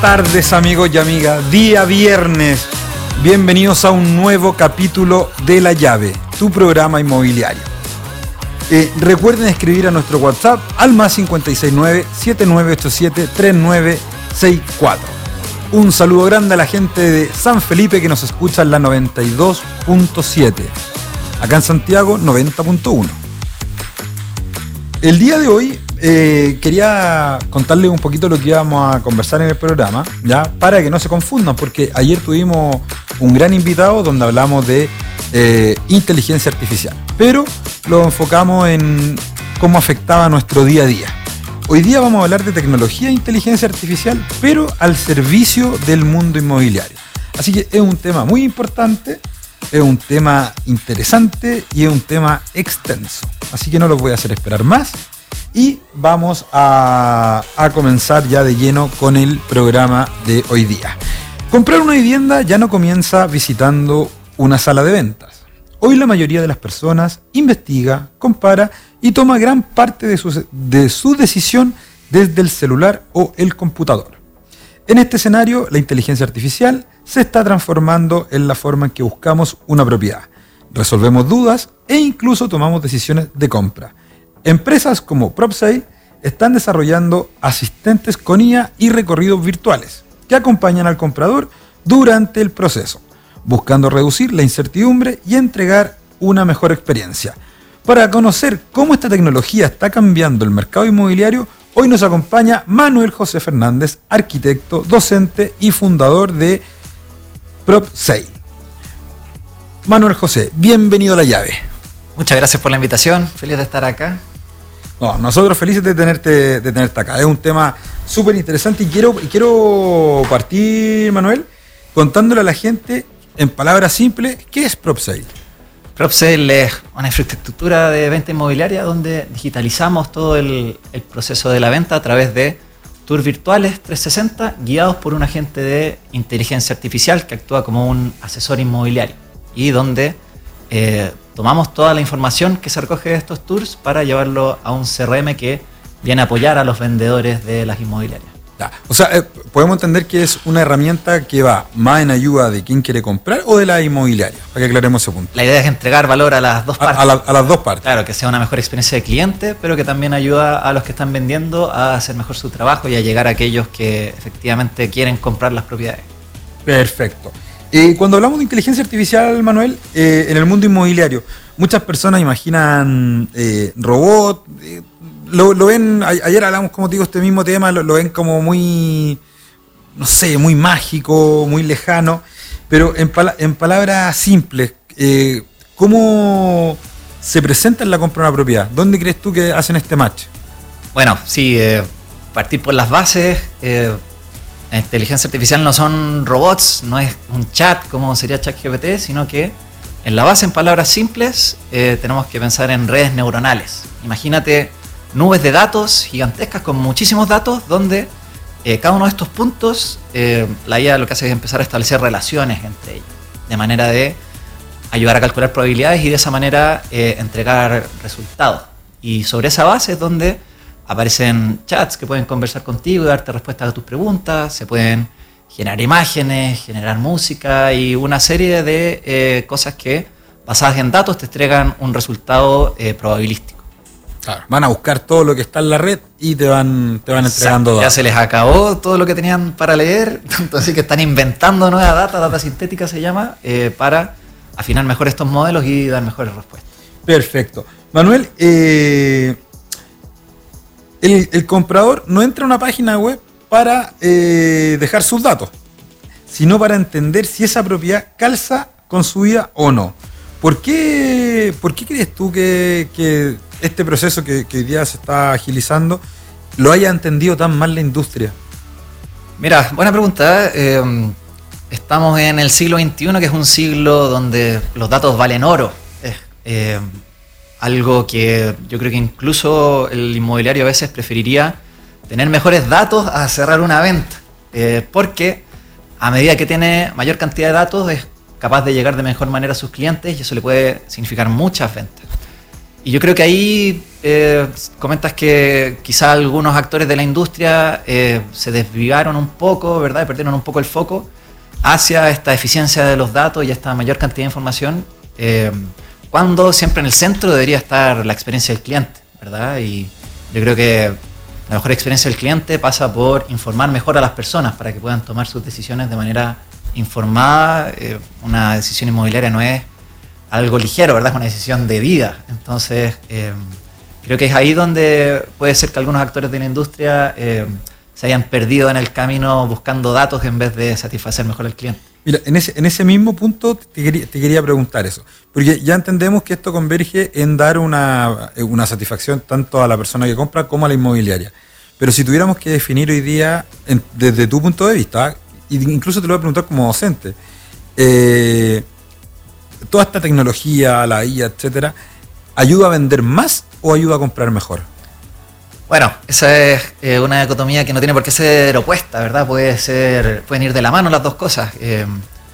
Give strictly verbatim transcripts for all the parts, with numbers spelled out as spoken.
tardes, amigos y amigas. Día viernes. Bienvenidos a un nuevo capítulo de La Llave, tu programa inmobiliario. Eh, recuerden escribir a nuestro WhatsApp al más cinco seis nueve, siete nueve ocho siete, tres nueve seis cuatro. Un saludo grande a la gente de San Felipe que nos escucha en la noventa y dos punto siete. Acá en Santiago, noventa punto uno. El día de hoy eh, quería contarles un poquito lo que íbamos a conversar en el programa, ya, para que no se confundan, porque ayer tuvimos un gran invitado donde hablamos de eh, inteligencia artificial, pero lo enfocamos en cómo afectaba nuestro día a día. Hoy día vamos a hablar de tecnología e inteligencia artificial, pero al servicio del mundo inmobiliario. Así que es un tema muy importante, es un tema interesante y es un tema extenso. Así que no los voy a hacer esperar más y vamos a, a comenzar ya de lleno con el programa de hoy día. Comprar una vivienda ya no comienza visitando una sala de ventas. Hoy la mayoría de las personas investiga, compara y toma gran parte de su, de su decisión desde el celular o el computador. En este escenario, la inteligencia artificial se está transformando en la forma en que buscamos una propiedad, resolvemos dudas e incluso tomamos decisiones de compra. Empresas como PropSale están desarrollando asistentes con I A y recorridos virtuales que acompañan al comprador durante el proceso, buscando reducir la incertidumbre y entregar una mejor experiencia. Para conocer cómo esta tecnología está cambiando el mercado inmobiliario, hoy nos acompaña Manuel José Fernández, arquitecto, docente y fundador de PropSale. Manuel José, bienvenido a La Llave. Muchas gracias por la invitación, feliz de estar acá. No, nosotros felices de tenerte, de tenerte acá. Es un tema súper interesante y quiero, y quiero partir, Manuel, contándole a la gente en palabras simples, ¿qué es PropSale? PropSale es una infraestructura de venta inmobiliaria donde digitalizamos todo el, el proceso de la venta a través de tours virtuales trescientos sesenta guiados por un agente de inteligencia artificial que actúa como un asesor inmobiliario y donde eh, tomamos toda la información que se recoge de estos tours para llevarlo a un C R M que viene a apoyar a los vendedores de las inmobiliarias. Ya, o sea, eh, podemos entender que es una herramienta que va más en ayuda de quien quiere comprar o de la inmobiliaria, para que aclaremos ese punto. La idea es entregar valor a las dos partes. A, a, la, a las dos partes. Claro, que sea una mejor experiencia de cliente, pero que también ayuda a los que están vendiendo a hacer mejor su trabajo y a llegar a aquellos que efectivamente quieren comprar las propiedades. Perfecto. Eh, cuando hablamos de inteligencia artificial, Manuel, eh, en el mundo inmobiliario, muchas personas imaginan eh, robots, eh, lo, lo ven, a, ayer hablamos, como te digo, este mismo tema, lo, lo ven como muy, no sé, muy mágico, muy lejano, pero en, pala- en palabras simples, eh, ¿cómo se presenta en la compra de una propiedad? ¿Dónde crees tú que hacen este match? Bueno, sí, eh, partir por las bases. Eh, La inteligencia artificial no son robots, no es un chat como sería ChatGPT, sino que en la base, en palabras simples, eh, tenemos que pensar en redes neuronales. Imagínate nubes de datos gigantescas con muchísimos datos donde eh, cada uno de estos puntos, eh, la I A lo que hace es empezar a establecer relaciones entre ellos, de manera de ayudar a calcular probabilidades y de esa manera eh, entregar resultados. Y sobre esa base es donde aparecen chats que pueden conversar contigo y darte respuestas a tus preguntas, se pueden generar imágenes, generar música y una serie de eh, cosas que, basadas en datos, te entregan un resultado eh, probabilístico. Claro, van a buscar todo lo que está en la red y te van, te van entregando datos. Ya datos. se les acabó todo lo que tenían para leer, entonces que están inventando nueva data, data sintética se llama, eh, para afinar mejor estos modelos y dar mejores respuestas. Perfecto. Manuel, eh... El, el comprador no entra a una página web para eh, dejar sus datos, sino para entender si esa propiedad calza con su vida o no. ¿Por qué, por qué crees tú que, que este proceso que, que hoy día se está agilizando lo haya entendido tan mal la industria? Mira, buena pregunta. Eh, estamos en el siglo veintiuno, que es un siglo donde los datos valen oro. Es, eh, Algo que yo creo que incluso el inmobiliario a veces preferiría tener mejores datos a cerrar una venta. Eh, porque a medida que tiene mayor cantidad de datos es capaz de llegar de mejor manera a sus clientes y eso le puede significar muchas ventas. Y yo creo que ahí eh, comentas que quizá algunos actores de la industria eh, se desviaron un poco, ¿verdad? Perdieron un poco el foco hacia esta eficiencia de los datos y esta mayor cantidad de información, eh, cuando siempre en el centro debería estar la experiencia del cliente, ¿verdad? Y yo creo que la mejor experiencia del cliente pasa por informar mejor a las personas para que puedan tomar sus decisiones de manera informada. Eh, una decisión inmobiliaria no es algo ligero, ¿verdad? Es una decisión de vida. Entonces, eh, creo que es ahí donde puede ser que algunos actores de la industria eh, se hayan perdido en el camino buscando datos en vez de satisfacer mejor al cliente. Mira, en ese, en ese mismo punto te quería, te quería preguntar eso, porque ya entendemos que esto converge en dar una, una satisfacción tanto a la persona que compra como a la inmobiliaria. Pero si tuviéramos que definir hoy día, en, desde tu punto de vista, incluso te lo voy a preguntar como docente, eh, toda esta tecnología, la I A, etcétera, ¿ayuda a vender más o ayuda a comprar mejor? Bueno, esa es eh, una dicotomía que no tiene por qué ser opuesta, ¿verdad? Puede ser, pueden ir de la mano las dos cosas. Eh,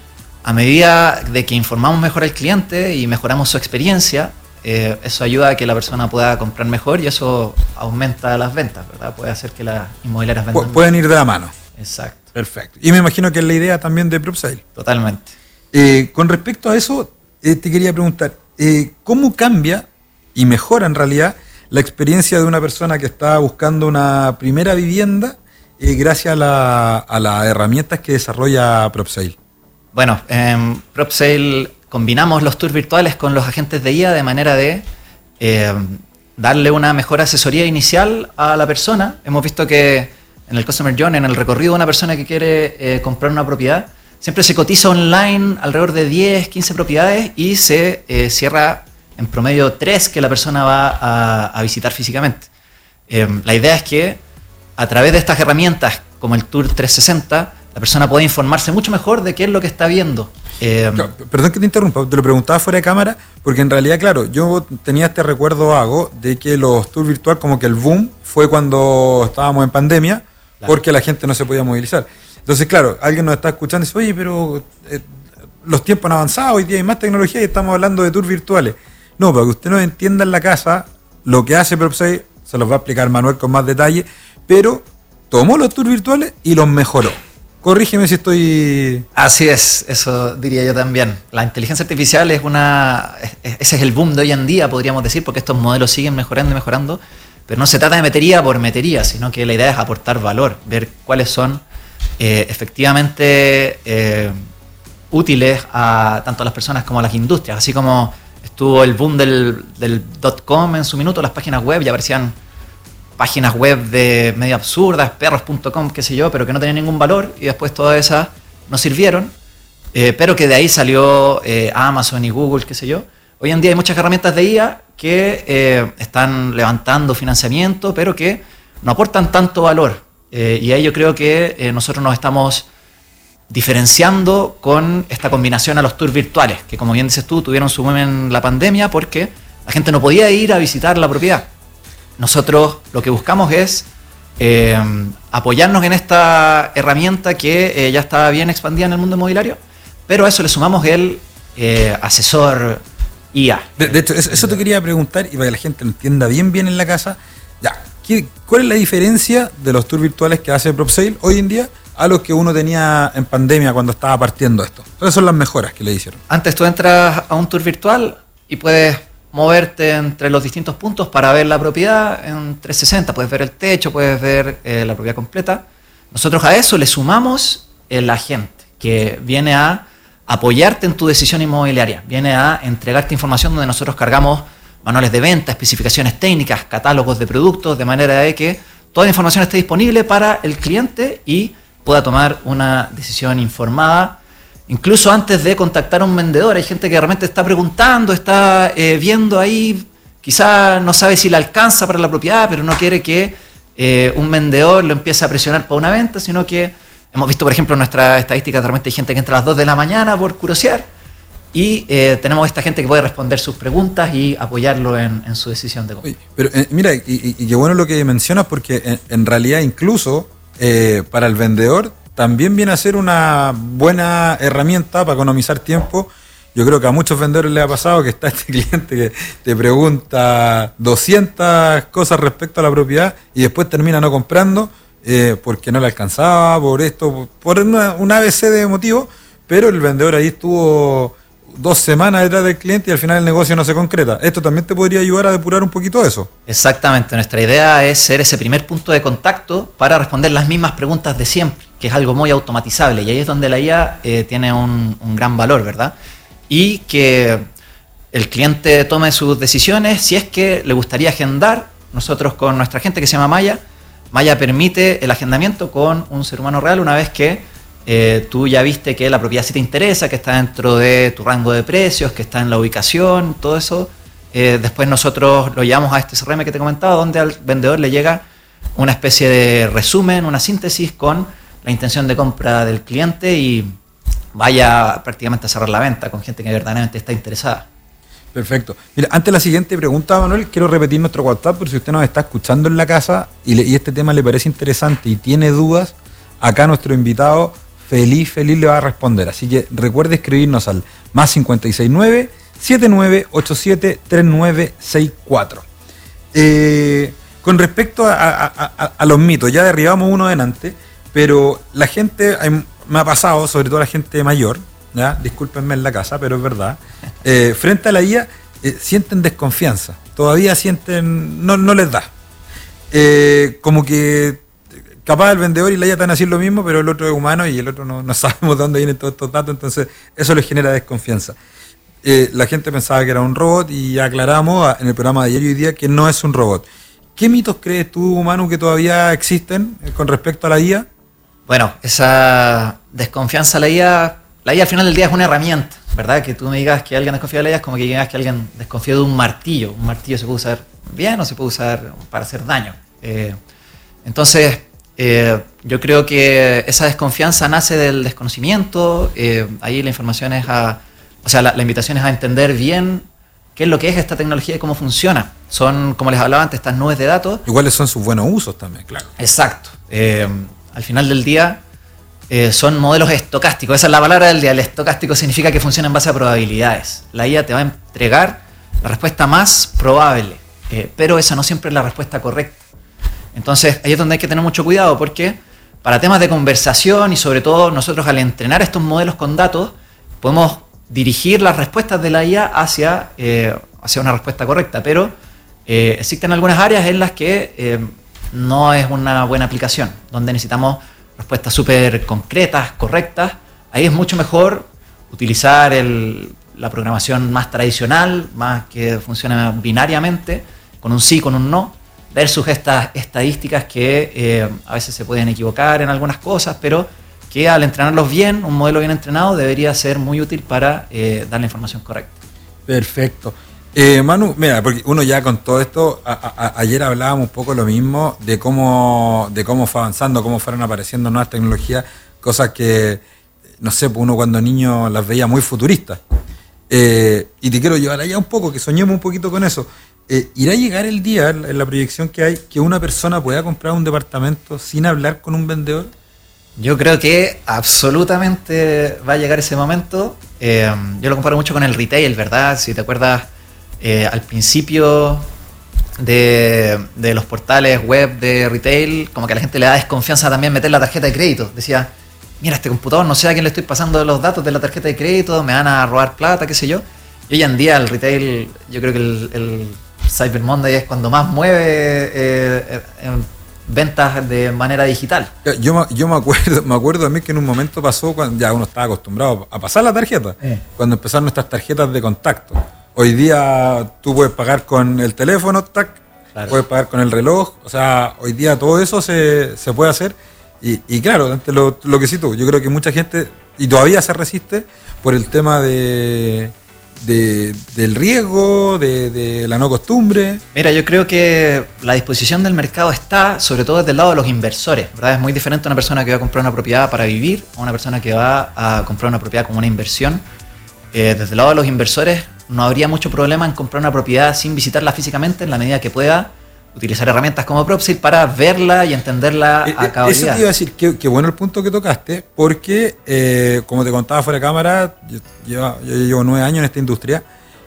a medida de que informamos mejor al cliente y mejoramos su experiencia, eh, eso ayuda a que la persona pueda comprar mejor y eso aumenta las ventas, ¿verdad? Puede hacer que las inmobiliarias vendan Pu- Pueden ir de la mano. Exacto. Perfecto. Y me imagino que es la idea también de PropSale. Totalmente. Eh, con respecto a eso, eh, te quería preguntar, eh, ¿cómo cambia y mejora en realidad la experiencia de una persona que está buscando una primera vivienda eh, gracias a, la, a las herramientas que desarrolla PropSale? Bueno, en PropSale combinamos los tours virtuales con los agentes de I A de manera de eh, darle una mejor asesoría inicial a la persona. Hemos visto que en el Customer Journey, en el recorrido de una persona que quiere eh, comprar una propiedad, siempre se cotiza online alrededor de diez, quince propiedades y se eh, cierra en promedio tres que la persona va a, a visitar físicamente. Eh, la idea es que a través de estas herramientas como el Tour trescientos sesenta, la persona puede informarse mucho mejor de qué es lo que está viendo. Eh, Claro, perdón que te interrumpa, te lo preguntaba fuera de cámara, porque en realidad, claro, yo tenía este recuerdo vago de que los tours virtuales, como que el boom fue cuando estábamos en pandemia, claro, porque la gente no se podía movilizar. Entonces, claro, alguien nos está escuchando y dice, oye, pero eh, los tiempos han avanzado, hoy día hay más tecnología y estamos hablando de tours virtuales. No, para que usted no entienda en la casa, lo que hace PropSale, se los va a explicar Manuel con más detalle, pero tomó los tours virtuales y los mejoró. Corrígeme si estoy... Así es, eso diría yo también. La inteligencia artificial es una... Ese es el boom de hoy en día, podríamos decir, porque estos modelos siguen mejorando y mejorando, pero no se trata de metería por metería, sino que la idea es aportar valor, ver cuáles son eh, efectivamente eh, útiles a tanto a las personas como a las industrias, así como estuvo el boom del, del .com en su minuto, las páginas web, ya aparecían páginas web de medio absurdas, perros punto com, qué sé yo, pero que no tenían ningún valor y después todas esas no sirvieron, eh, pero que de ahí salió eh, Amazon y Google, qué sé yo. Hoy en día hay muchas herramientas de I A que eh, están levantando financiamiento, pero que no aportan tanto valor. Eh, y ahí yo creo que eh, nosotros nos estamos diferenciando con esta combinación a los tours virtuales, que como bien dices tú, tuvieron su boom en la pandemia porque la gente no podía ir a visitar la propiedad. Nosotros lo que buscamos es eh, apoyarnos en esta herramienta que eh, ya está bien expandida en el mundo inmobiliario, pero a eso le sumamos el eh, asesor I A. De, de hecho, eso, eso te quería preguntar y para que la gente lo entienda bien bien en la casa. Ya, ¿qué, ¿cuál es la diferencia de los tours virtuales que hace PropSale hoy en día a los que uno tenía en pandemia cuando estaba partiendo esto? ¿Cuáles son las mejoras que le hicieron? Antes tú entras a un tour virtual y puedes moverte entre los distintos puntos para ver la propiedad en trescientos sesenta. Puedes ver el techo, puedes ver eh, la propiedad completa. Nosotros a eso le sumamos el agente, que viene a apoyarte en tu decisión inmobiliaria, viene a entregarte información donde nosotros cargamos manuales de venta, especificaciones técnicas, catálogos de productos, de manera de que toda la información esté disponible para el cliente y pueda tomar una decisión informada, incluso antes de contactar a un vendedor. Hay gente que realmente está preguntando, está eh, viendo ahí, quizá no sabe si le alcanza para la propiedad, pero no quiere que eh, un vendedor lo empiece a presionar para una venta, sino que hemos visto, por ejemplo, en nuestras estadísticas, realmente hay gente que entra a las dos de la mañana por curiosear y eh, tenemos esta gente que puede responder sus preguntas y apoyarlo en, en su decisión de compra. Oye, pero eh, mira, y, y, y qué bueno lo que mencionas, porque en, en realidad incluso eh, para el vendedor también viene a ser una buena herramienta para economizar tiempo Yo creo que a muchos vendedores les ha pasado que está este cliente que te pregunta doscientas cosas respecto a la propiedad y después termina no comprando eh, porque no le alcanzaba, por esto, por una, un A B C de motivos, pero el vendedor ahí estuvo dos semanas detrás del cliente y al final el negocio no se concreta. Esto también te podría ayudar a depurar un poquito eso. Exactamente, nuestra idea es ser ese primer punto de contacto para responder las mismas preguntas de siempre, que es algo muy automatizable y ahí es donde la I A eh, tiene un, un gran valor, ¿verdad? Y que el cliente tome sus decisiones. Si es que le gustaría agendar, nosotros con nuestra gente que se llama Maya, Maya permite el agendamiento con un ser humano real una vez que eh, tú ya viste que la propiedad sí te interesa, que está dentro de tu rango de precios, que está en la ubicación, todo eso. Eh, después nosotros lo llevamos a este C R M que te comentaba, donde al vendedor le llega una especie de resumen, una síntesis con la intención de compra del cliente y vaya prácticamente a cerrar la venta con gente que verdaderamente está interesada. Perfecto. Mira, antes de la siguiente pregunta, Manuel, quiero repetir nuestro WhatsApp por si usted nos está escuchando en la casa y, le, y este tema le parece interesante y tiene dudas, acá nuestro invitado feliz, feliz le va a responder. Así que recuerde escribirnos al más cinco seis nueve, siete nueve ocho siete, tres nueve seis cuatro. Eh, con respecto a, a, a, a los mitos, ya derribamos uno delante, pero la gente... Hay, me ha pasado, sobre todo la gente mayor, ¿ya? Discúlpenme en la casa, pero es verdad, eh, frente a la I A eh, sienten desconfianza, todavía sienten, no, no les da. Eh, como que capaz el vendedor y la I A están haciendo lo mismo, pero el otro es humano y el otro no, no sabemos de dónde vienen todos estos datos, entonces eso les genera desconfianza. Eh, la gente pensaba que era un robot y ya aclaramos en el programa de ayer y hoy día que no es un robot. ¿Qué mitos crees tú, Manu, que todavía existen con respecto a la I A? Bueno, esa desconfianza a la I A, la I A al final del día es una herramienta, ¿verdad? Que tú me digas que alguien desconfía de la I A es como que digas que alguien desconfía de un martillo. Un martillo se puede usar bien o se puede usar para hacer daño. Eh, entonces, eh, yo creo que esa desconfianza nace del desconocimiento. Eh, ahí la información es a, o sea, la, la invitación es a entender bien qué es lo que es esta tecnología y cómo funciona. Son, como les hablaba antes, estas nubes de datos. ¿Y cuáles son sus buenos usos también? Claro. Exacto. Eh, Al final del día eh, son modelos estocásticos. Esa es la palabra del día. El estocástico significa que funciona en base a probabilidades. La I A te va a entregar la respuesta más probable, eh, pero esa no siempre es la respuesta correcta. Entonces ahí es donde hay que tener mucho cuidado porque para temas de conversación y sobre todo nosotros al entrenar estos modelos con datos podemos dirigir las respuestas de la I A hacia, eh, hacia una respuesta correcta, pero eh, existen algunas áreas en las que... Eh, no es una buena aplicación, donde necesitamos respuestas súper concretas, correctas. Ahí es mucho mejor utilizar el, la programación más tradicional, más que funciona binariamente, con un sí, con un no, versus estas estadísticas que eh, a veces se pueden equivocar en algunas cosas, pero que al entrenarlos bien, un modelo bien entrenado debería ser muy útil para eh, dar la información correcta. Perfecto. Eh, Manu, mira, porque uno ya con todo esto, a, a, ayer hablábamos un poco lo mismo de cómo, de cómo fue avanzando, cómo fueron apareciendo nuevas tecnologías, cosas que, no sé, uno cuando niño las veía muy futuristas. Eh, y te quiero llevar allá un poco, que soñemos un poquito con eso. Eh, ¿Irá a llegar el día, en la proyección que hay, que una persona pueda comprar un departamento sin hablar con un vendedor? Yo creo que absolutamente va a llegar ese momento. Eh, yo lo comparo mucho con el retail, ¿verdad? Si te acuerdas... Eh, al principio de, de los portales web de retail, como que a la gente le da desconfianza también meter la tarjeta de crédito. Decía, mira, este computador no sé a quién le estoy pasando los datos de la tarjeta de crédito, me van a robar plata, qué sé yo. Y hoy en día el retail, yo creo que el, el Cyber Monday es cuando más mueve eh, en ventas de manera digital. Yo, yo me acuerdo me acuerdo a mí que en un momento pasó, cuando ya uno estaba acostumbrado a pasar la tarjeta, eh. cuando empezaron nuestras tarjetas de contacto. Hoy día tú puedes pagar con el teléfono, tac, claro. Puedes pagar con el reloj, o sea, hoy día todo eso se, se puede hacer. Y, y claro, antes lo, lo que sí tú, yo creo que mucha gente, y todavía se resiste, por el tema de, de del riesgo, de, de la no costumbre. Mira, yo creo que la disposición del mercado está, sobre todo desde el lado de los inversores, ¿verdad? Es muy diferente una persona que va a comprar una propiedad para vivir a una persona que va a comprar una propiedad como una inversión. Eh, desde el lado de los inversores no habría mucho problema en comprar una propiedad sin visitarla físicamente en la medida que pueda utilizar herramientas como PropSale para verla y entenderla Eh, a eh, cabalidad. Eso te iba a decir, qué, qué bueno el punto que tocaste, porque eh, como te contaba fuera de cámara, yo, yo- yo llevo nueve años en esta industria,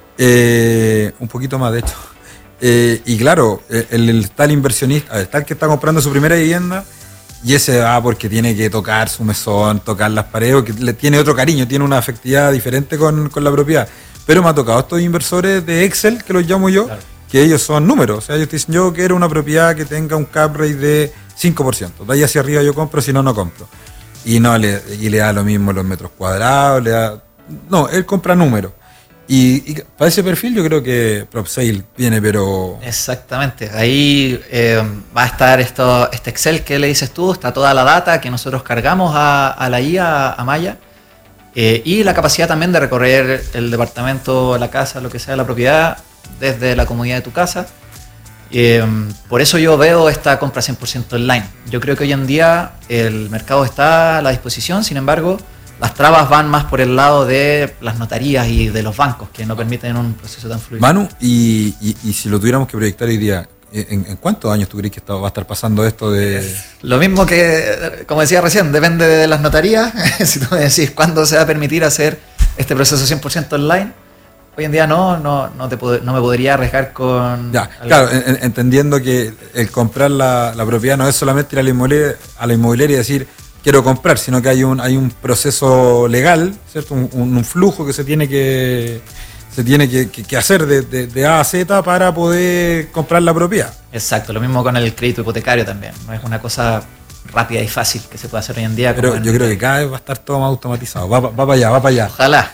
eh, un poquito más de hecho. Eh, y claro, eh, el, el tal inversionista, el tal que está comprando su primera vivienda, y ese va porque tiene que tocar su mesón, tocar las paredes, que le tiene otro cariño, tiene una afectividad diferente con, con la propiedad. Pero me ha tocado estos inversores de Excel, que los llamo yo, Claro. que ellos son números. O sea, ellos te dicen, yo quiero una propiedad que tenga un cap rate de cinco por ciento. De ahí hacia arriba yo compro, si no, no compro. Y no le, y le da lo mismo los metros cuadrados, le da... No, él compra números. Y, y para ese perfil yo creo que PropSale viene, pero... Exactamente, ahí eh, va a estar esto, este Excel que le dices tú, está toda la data que nosotros cargamos a, a la I A, a Maya, eh, y la capacidad también de recorrer el departamento, la casa, lo que sea, la propiedad, desde la comodidad de tu casa. Eh, por eso yo veo esta compra cien por ciento online. Yo creo que hoy en día el mercado está a la disposición, sin embargo, las trabas van más por el lado de las notarías y de los bancos, que no permiten un proceso tan fluido. Manu, y, y, y si lo tuviéramos que proyectar hoy día, ¿en, en cuántos años tú crees que está- va a estar pasando esto de...? Lo mismo que, como decía recién, depende de las notarías. Si tú me decís cuándo se va a permitir hacer este proceso cien por ciento online, hoy en día no, no, no, te pod- no me podría arriesgar con... Ya, algo. claro, en- en- entendiendo que el comprar la, la propiedad no es solamente ir a la inmobiliaria, a la inmobiliaria y decir quiero comprar, sino que hay un hay un proceso legal, ¿cierto? Un, un- un flujo que se tiene que se tiene que, que- que hacer de, de- de A a Z para poder comprar la propiedad. Exacto, lo mismo con el crédito hipotecario también. No es una cosa rápida y fácil que se puede hacer hoy en día. Pero como en- yo creo que cada vez va a estar todo más automatizado. Va, pa- va para allá, va para allá. Ojalá.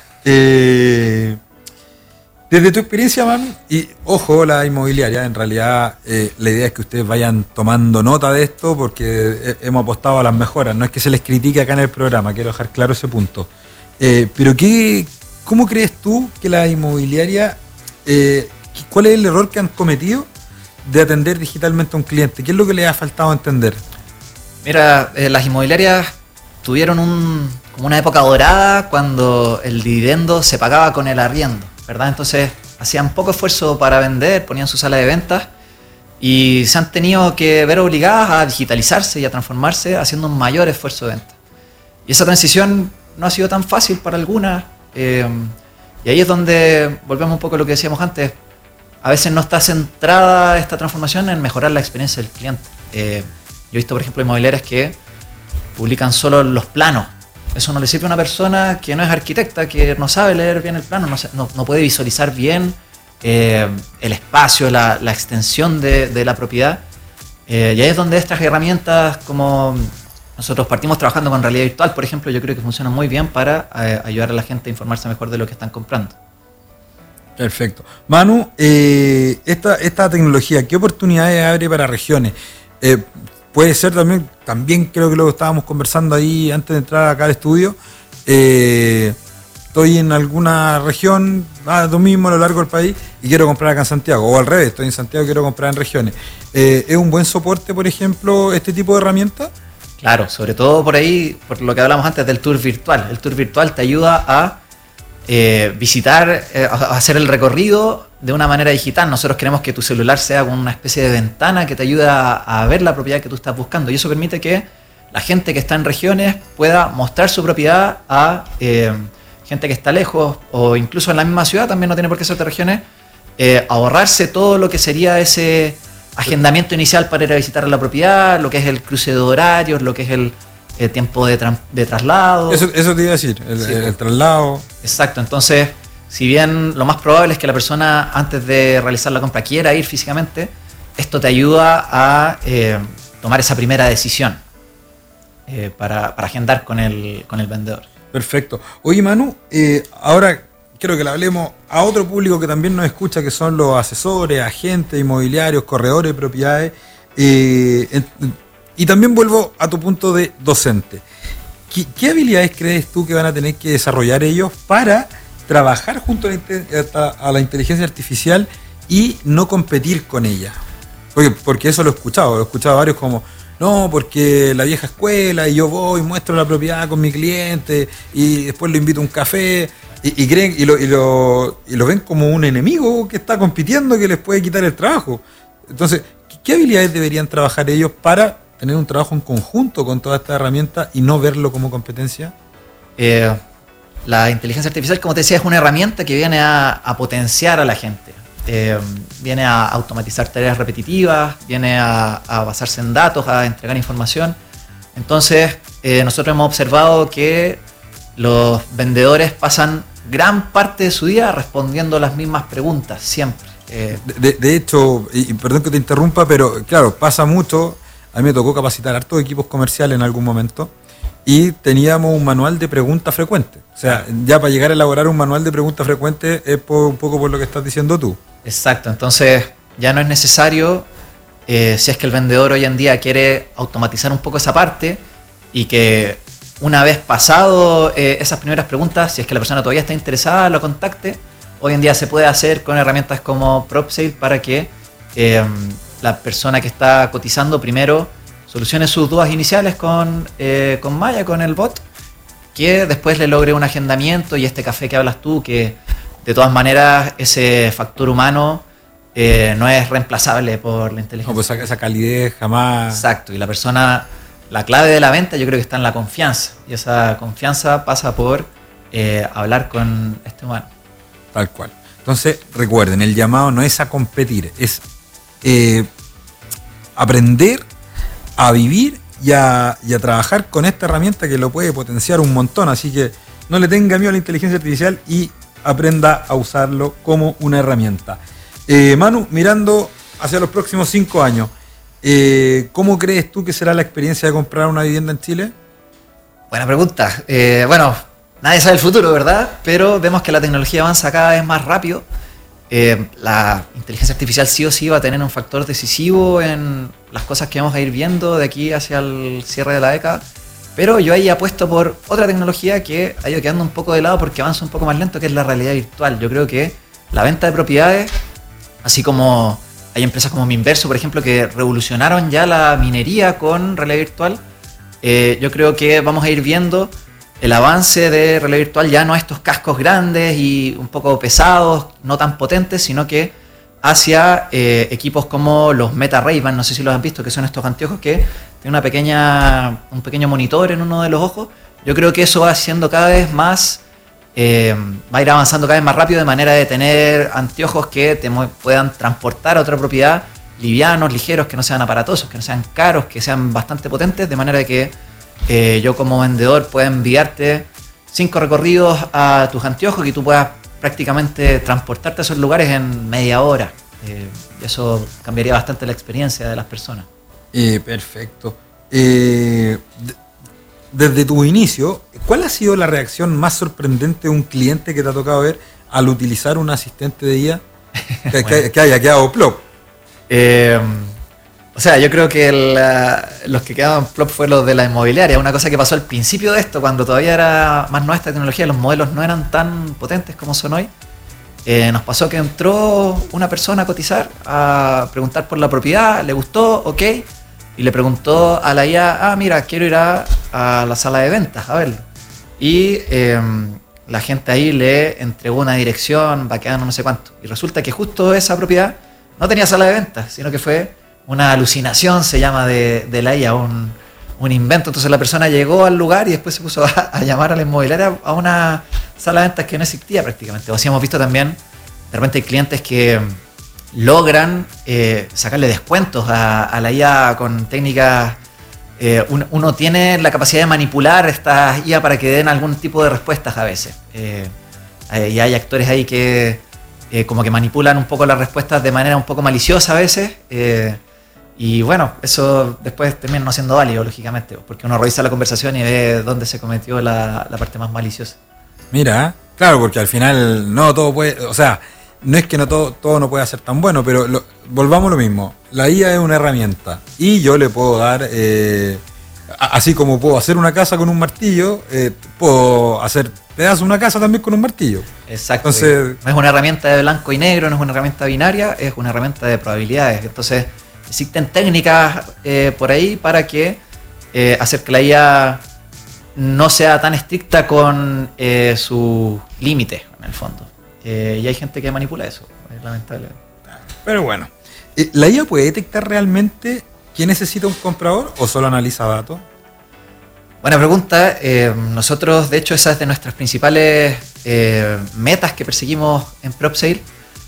Eh, desde tu experiencia, man, y ojo, la inmobiliaria, en realidad eh, la idea es que ustedes vayan tomando nota de esto porque eh, hemos apostado a las mejoras, no es que se les critique acá en el programa, quiero dejar claro ese punto. Eh, pero ¿qué, ¿cómo crees tú que la inmobiliaria, eh, cuál es el error que han cometido de atender digitalmente a un cliente? ¿Qué es lo que les ha faltado entender? Mira, eh, las inmobiliarias tuvieron un, como una época dorada cuando el dividendo se pagaba con el arriendo, ¿verdad? Entonces hacían poco esfuerzo para vender, ponían su sala de ventas y se han tenido que ver obligadas a digitalizarse y a transformarse haciendo un mayor esfuerzo de venta. Y esa transición no ha sido tan fácil para algunas. eh, y ahí es donde volvemos un poco a lo que decíamos antes. A veces no está centrada esta transformación en mejorar la experiencia del cliente. Eh, yo he visto, por ejemplo, inmobiliarias que publican solo los planos. Eso no le sirve a una persona que no es arquitecta, que no sabe leer bien el plano, no, se- no, no puede visualizar bien eh, el espacio, la, la extensión de, de la propiedad. Eh, y ahí es donde estas herramientas, como nosotros partimos trabajando con realidad virtual, por ejemplo, yo creo que funcionan muy bien para eh, ayudar a la gente a informarse mejor de lo que están comprando. Perfecto. Manu, eh, esta, esta tecnología, ¿qué oportunidades abre para regiones? Eh, puede ser también, también creo que lo estábamos conversando ahí antes de entrar acá al estudio. Eh, estoy en alguna región, ah, lo mismo a lo largo del país, y quiero comprar acá en Santiago. O al revés, estoy en Santiago y quiero comprar en regiones. Eh, ¿Es un buen soporte, por ejemplo, este tipo de herramientas? Claro, sobre todo por ahí, por lo que hablamos antes del tour virtual. El tour virtual te ayuda a eh, visitar, eh, a hacer el recorrido de una manera digital. Nosotros queremos que tu celular sea como una especie de ventana que te ayuda a, a ver la propiedad que tú estás buscando. Y eso permite que la gente que está en regiones pueda mostrar su propiedad a eh, gente que está lejos o incluso en la misma ciudad, también no tiene por qué ser de regiones, eh, ahorrarse todo lo que sería ese agendamiento inicial para ir a visitar la propiedad, lo que es el cruce de horarios, lo que es el eh, tiempo de, tra- de traslado. Eso, eso te iba a decir, el, Sí. el- el traslado. Exacto, entonces, si bien lo más probable es que la persona antes de realizar la compra quiera ir físicamente, esto te ayuda a eh, tomar esa primera decisión eh, para, para agendar con el, con el vendedor. Perfecto. Oye, Manu, eh, ahora quiero que le hablemos a otro público que también nos escucha, que son los asesores, agentes inmobiliarios, corredores de propiedades. Eh, en- y también vuelvo a tu punto de docente. ¿Qué, qué habilidades crees tú que van a tener que desarrollar ellos para trabajar junto a la, inte- a- a la inteligencia artificial y no competir con ella? Porque, porque eso lo he escuchado, lo he escuchado a varios como, no, porque la vieja escuela y yo voy, muestro la propiedad con mi cliente y después lo invito a un café y, y creen y lo, y, lo, y lo ven como un enemigo que está compitiendo que les puede quitar el trabajo. Entonces, ¿qué habilidades deberían trabajar ellos para tener un trabajo en conjunto con toda esta herramienta y no verlo como competencia? Eh, la inteligencia artificial, como te decía, es una herramienta que viene a, a potenciar a la gente. Eh, viene a automatizar tareas repetitivas, viene a, a basarse en datos, a entregar información. Entonces, eh, nosotros hemos observado que los vendedores pasan gran parte de su día respondiendo las mismas preguntas, siempre. Eh, de, de hecho, y perdón que te interrumpa, pero claro, pasa mucho. A mí me tocó capacitar hartos equipos comerciales en algún momento y teníamos un manual de preguntas frecuentes. O sea, ya para llegar a elaborar un manual de preguntas frecuentes es por, un poco por lo que estás diciendo tú. Exacto, entonces ya no es necesario, eh, si es que el vendedor hoy en día quiere automatizar un poco esa parte y que una vez pasado eh, esas primeras preguntas, si es que la persona todavía está interesada, lo contacte. Hoy en día se puede hacer con herramientas como PropSale para que eh, la persona que está cotizando primero solucione sus dudas iniciales con, eh, con Maya, con el bot, que después le logre un agendamiento y este café que hablas tú, que de todas maneras ese factor humano eh, no es reemplazable por la inteligencia. No, pues esa, esa calidez jamás... Exacto, y la persona, la clave de la venta yo creo que está en la confianza, y esa confianza pasa por eh, hablar con este humano. Tal cual. Entonces, recuerden, el llamado no es a competir, es eh, aprender a vivir y a, y a trabajar con esta herramienta que lo puede potenciar un montón. Así que no le tenga miedo a la inteligencia artificial y aprenda a usarlo como una herramienta. Eh, Manu, mirando hacia los próximos cinco años, eh, ¿cómo crees tú que será la experiencia de comprar una vivienda en Chile? Buena pregunta. Eh, bueno, nadie sabe el futuro, ¿verdad? Pero vemos que la tecnología avanza cada vez más rápido. Eh, la inteligencia artificial sí o sí va a tener un factor decisivo en las cosas que vamos a ir viendo de aquí hacia el cierre de la década. Pero yo ahí apuesto por otra tecnología que ha ido quedando un poco de lado porque avanza un poco más lento, que es la realidad virtual. Yo creo que la venta de propiedades, así como hay empresas como Minverso, por ejemplo, que revolucionaron ya la minería con realidad virtual, eh, yo creo que vamos a ir viendo el avance de realidad virtual ya no a estos cascos grandes y un poco pesados, no tan potentes, sino que hacia eh, equipos como los Meta Ray-Ban, no sé si los han visto, que son estos anteojos que tienen una pequeña, un pequeño monitor en uno de los ojos. Yo creo que eso va siendo cada vez más, eh, va a ir avanzando cada vez más rápido, de manera de tener anteojos que te puedan transportar a otra propiedad, livianos, ligeros, que no sean aparatosos, que no sean caros, que sean bastante potentes, de manera de que eh, yo como vendedor pueda enviarte cinco recorridos a tus anteojos y tú puedas prácticamente transportarte a esos lugares en media hora. Eh, eso cambiaría bastante la experiencia de las personas. Eh, perfecto. Eh, desde tu inicio, ¿cuál ha sido la reacción más sorprendente de un cliente que te ha tocado ver al utilizar un asistente de I A que, bueno. que, que haya quedado plop? Eh, o sea, yo creo que el, uh, los que quedaban plop fue los de la inmobiliaria. Una cosa que pasó al principio de esto, cuando todavía era más nueva esta tecnología, los modelos no eran tan potentes como son hoy. Eh, nos pasó que entró una persona a cotizar, a preguntar por la propiedad, le gustó, ok, y le preguntó a la I A, ah, mira, quiero ir a, a la sala de ventas a verlo. Y eh, la gente ahí le entregó una dirección, va quedando no sé cuánto. Y resulta que justo esa propiedad no tenía sala de ventas, sino que fue una alucinación, se llama, de, de la I A, un, un invento. Entonces la persona llegó al lugar y después se puso a, a llamar a la inmobiliaria a una sala de ventas que no existía prácticamente. O sea, hemos visto también, de repente hay clientes que logran eh, sacarle descuentos a, a la I A con técnicas. Eh, un, uno tiene la capacidad de manipular estas I A para que den algún tipo de respuestas a veces. Eh, y hay actores ahí que eh, como que manipulan un poco las respuestas de manera un poco maliciosa a veces. Eh, y bueno, eso después termina no siendo válido, lógicamente, porque uno revisa la conversación y ve dónde se cometió la, la parte más maliciosa. Mira, claro, porque al final no todo puede, o sea, no es que no todo, todo no pueda ser tan bueno, pero lo, volvamos a lo mismo. La I A es una herramienta y yo le puedo dar, eh, así como puedo hacer una casa con un martillo, eh, puedo hacer pedazos una casa también con un martillo. Exacto. Entonces, no es una herramienta de blanco y negro, no es una herramienta binaria, es una herramienta de probabilidades. Entonces, existen técnicas eh, por ahí para que eh, hacer que la I A no sea tan estricta con eh, sus límites, en el fondo. Eh, y hay gente que manipula eso, es lamentable. Pero bueno, Eh, ¿La I A puede detectar realmente qué necesita un comprador o solo analiza datos? Buena pregunta. Eh, nosotros, de hecho, esa es de nuestras principales eh, metas que perseguimos en PropSale.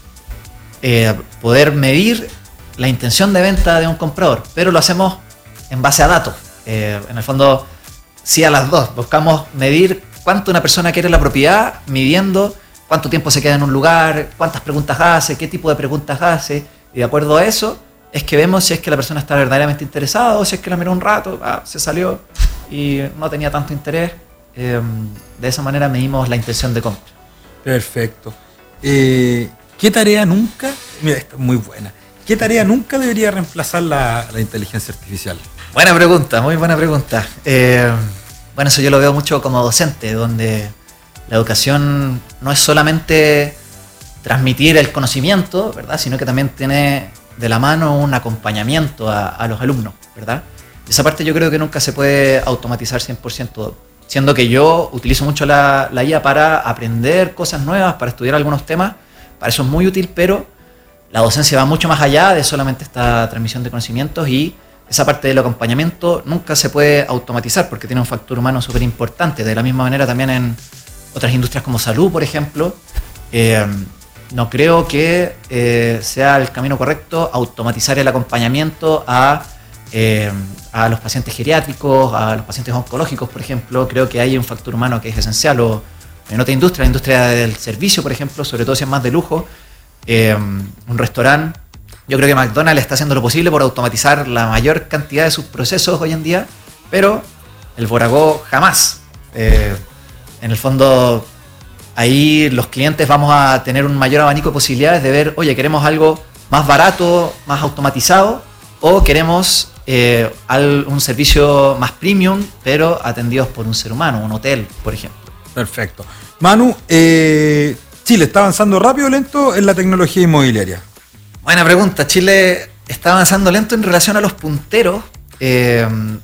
Eh, poder medir la intención de venta de un comprador, pero lo hacemos en base a datos. Eh, en el fondo, sí a las dos. Buscamos medir cuánto una persona quiere la propiedad, midiendo cuánto tiempo se queda en un lugar, cuántas preguntas hace, qué tipo de preguntas hace, y de acuerdo a eso es que vemos si es que la persona está verdaderamente interesada o si es que la miró un rato, ah, se salió y no tenía tanto interés. Eh, de esa manera medimos la intención de compra. Perfecto. Eh, ¿Qué tarea nunca, mira, esta es muy buena, qué tarea nunca debería reemplazar la, la inteligencia artificial? Buena pregunta, muy buena pregunta. Eh, bueno, eso yo lo veo mucho como docente, donde la educación no es solamente transmitir el conocimiento, ¿verdad?, sino que también tiene de la mano un acompañamiento a, a los alumnos, ¿verdad? Esa parte yo creo que nunca se puede automatizar cien por ciento, siendo que yo utilizo mucho la, la I A para aprender cosas nuevas, para estudiar algunos temas, para eso es muy útil, pero la docencia va mucho más allá de solamente esta transmisión de conocimientos y esa parte del acompañamiento nunca se puede automatizar porque tiene un factor humano súper importante. De la misma manera también en otras industrias como salud, por ejemplo, eh, no creo que eh, sea el camino correcto automatizar el acompañamiento a, eh, a los pacientes geriátricos, a los pacientes oncológicos, por ejemplo. Creo que hay un factor humano que es esencial. O en otra industria, la industria del servicio, por ejemplo, sobre todo si es más de lujo, eh, un restaurante. Yo creo que McDonald's está haciendo lo posible por automatizar la mayor cantidad de sus procesos hoy en día, pero el Vorago jamás. Eh, en el fondo, ahí los clientes vamos a tener un mayor abanico de posibilidades de ver, oye, queremos algo más barato, más automatizado, o queremos eh, un servicio más premium, pero atendidos por un ser humano, un hotel, por ejemplo. Perfecto. Manu, eh, Chile está avanzando rápido o lento en la tecnología inmobiliaria. Buena pregunta. Chile está avanzando lento en relación a los punteros, eh,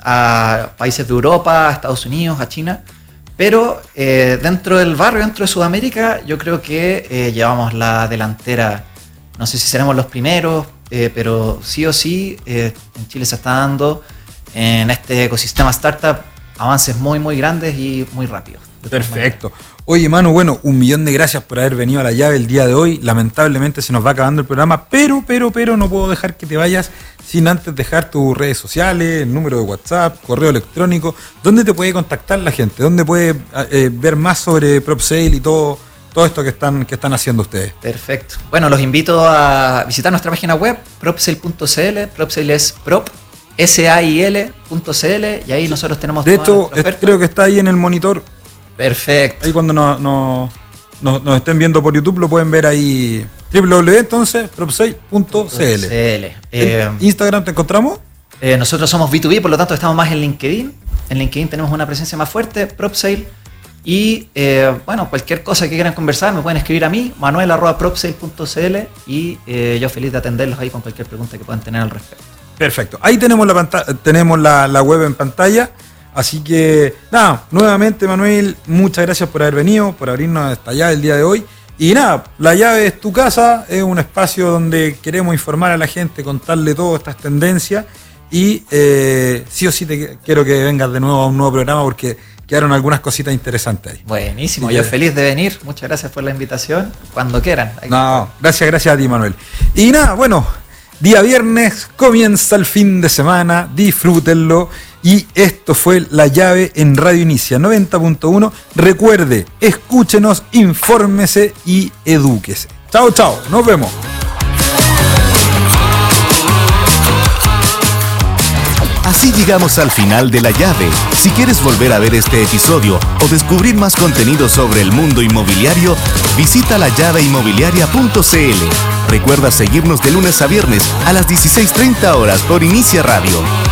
a países de Europa, a Estados Unidos, a China, pero eh, dentro del barrio, dentro de Sudamérica, yo creo que eh, llevamos la delantera. No sé si seremos los primeros, eh, pero sí o sí eh, en Chile se está dando en este ecosistema startup avances muy muy grandes y muy rápidos. Perfecto. Oye, Manu, bueno, un millón de gracias por haber venido a La Llave el día de hoy. Lamentablemente se nos va acabando el programa, pero, pero, pero no puedo dejar que te vayas sin antes dejar tus redes sociales, el número de WhatsApp, correo electrónico. ¿Dónde te puede contactar la gente? ¿Dónde puede eh, ver más sobre PropSale y todo, todo esto que están, que están haciendo ustedes? Perfecto. Bueno, los invito a visitar nuestra página web, propsail punto c l. PropSale es prop, S A I L punto c l, y ahí nosotros tenemos... De hecho, creo que está ahí en el monitor. Perfecto. Ahí cuando nos, nos, nos, nos estén viendo por YouTube lo pueden ver ahí. doble u doble u doble u punto entonces propsail punto c l. Eh, ¿Instagram te encontramos? Eh, nosotros somos B dos B, por lo tanto estamos más en LinkedIn. En LinkedIn tenemos una presencia más fuerte, PropSale. Y eh, bueno, cualquier cosa que quieran conversar me pueden escribir a mí, manuel arroba propsail punto c l, y eh, yo feliz de atenderlos ahí con cualquier pregunta que puedan tener al respecto. Perfecto. Ahí tenemos la pantalla, tenemos la, la web en pantalla. Así que, nada, nuevamente, Manuel, muchas gracias por haber venido, por abrirnos esta llave el día de hoy. Y nada, La Llave es tu casa, es un espacio donde queremos informar a la gente, contarle todas estas tendencias. Y eh, sí o sí te quiero que vengas de nuevo a un nuevo programa porque quedaron algunas cositas interesantes ahí. Buenísimo, yo feliz de venir. Muchas gracias por la invitación. Cuando quieran. No, gracias, gracias a ti, Manuel. Y nada, bueno, día viernes, comienza el fin de semana, disfrútenlo. Y esto fue La Llave en Radio Inicia noventa punto uno. Recuerde, escúchenos, infórmese y edúquese. Chao, chao, nos vemos. Así llegamos al final de La Llave. Si quieres volver a ver este episodio o descubrir más contenido sobre el mundo inmobiliario, visita la llave inmobiliaria punto c l. Recuerda seguirnos de lunes a viernes a las dieciséis treinta horas por Inicia Radio.